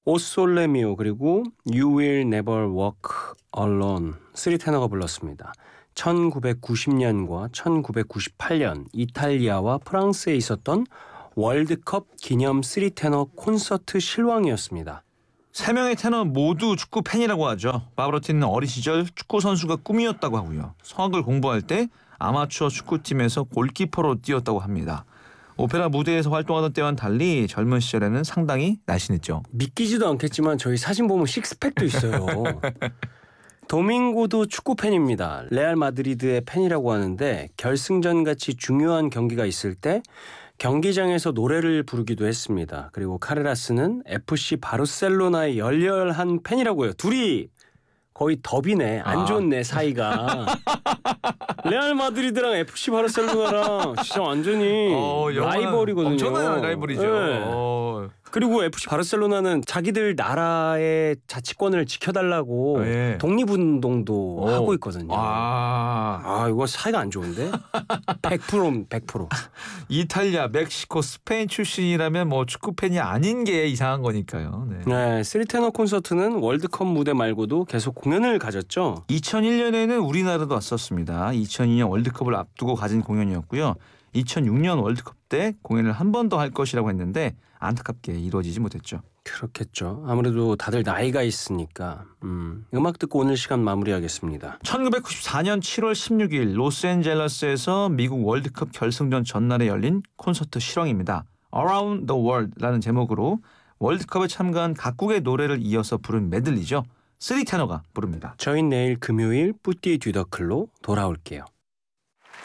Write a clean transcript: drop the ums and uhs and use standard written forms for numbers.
오 솔레미오 그리고 You Will Never Walk Alone 쓰리 테너가 불렀습니다. 1990년과 1998년 이탈리아와 프랑스에 있었던 월드컵 기념 쓰리 테너 콘서트 실황이었습니다. 세 명의 테너 모두 축구 팬이라고 하죠. 바바로티는 어린 시절 축구 선수가 꿈이었다고 하고요. 성악을 공부할 때 아마추어 축구팀에서 골키퍼로 뛰었다고 합니다. 오페라 무대에서 활동하던 때와는 달리 젊은 시절에는 상당히 날씬했죠. 믿기지도 않겠지만 저희 사진 보면 식스팩도 있어요. 도밍고도 축구 팬입니다. 레알 마드리드의 팬이라고 하는데 결승전같이 중요한 경기가 있을 때 경기장에서 노래를 부르기도 했습니다. 그리고 카레라스는 FC 바르셀로나의 열렬한 팬이라고요. 둘이 거의 더비네. 안 좋네 사이가. 레알 마드리드랑 FC 바르셀로나랑 진짜 완전히 라이벌이거든요. 엄청난 라이벌이죠. 네. 그리고 FC 바르셀로나는 자기들 나라의 자치권을 지켜달라고 네. 독립운동도 하고 있거든요. 이거 사이가 안 좋은데? 100%. 이탈리아, 멕시코, 스페인 출신이라면 뭐 축구 팬이 아닌 게 이상한 거니까요. 네, 쓰리테너 콘서트는 월드컵 무대 말고도 계속 공연을 가졌죠. 2001년에는 우리나라도 왔었습니다. 2002년 월드컵을 앞두고 가진 공연이었고요. 2006년 월드컵 때 공연을 한 번 더 할 것이라고 했는데 안타깝게 이루어지지 못했죠. 그렇겠죠. 아무래도 다들 나이가 있으니까. 음악 듣고 오늘 시간 마무리하겠습니다. 1994년 7월 16일 로스앤젤레스에서 미국 월드컵 결승전 전날에 열린 콘서트 실황입니다. Around the World라는 제목으로 월드컵에 참가한 각국의 노래를 이어서 부른 메들리죠. 쓰리 테너가 부릅니다. 저희 내일 금요일 뿌띠 듀더클로 돌아올게요.